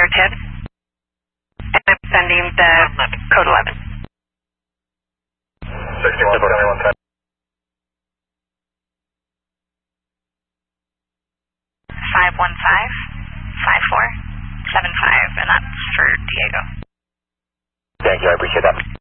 tip. And I'm sending the code 11. 61, 515-5475, and that's for Diego. Thank you, I appreciate that.